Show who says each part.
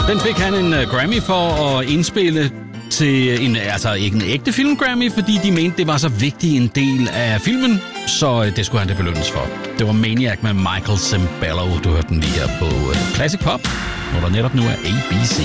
Speaker 1: Den fik han en Grammy for at indspille til ikke en ægte film-Grammy, fordi de mente, det var så vigtig en del af filmen, så det skulle han da belønnes for. Det var Maniac med Michael Cimbello. Du hørte den lige her på Classic Pop, hvor der netop nu er ABC.